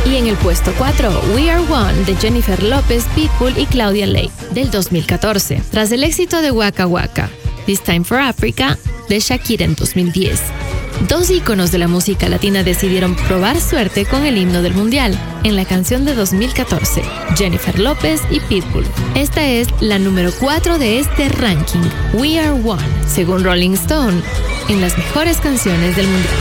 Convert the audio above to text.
Y en el puesto 4, We Are One de Jennifer Lopez, Pitbull y Claudia Ley, del 2014, tras el éxito de Waka Waka. This Time for Africa de Shakira en 2010. Dos íconos de la música latina decidieron probar suerte con el himno del mundial, en la canción de 2014, Jennifer Lopez y Pitbull. Esta es la número 4 de este ranking, We Are One, según Rolling Stone, en las mejores canciones del mundial.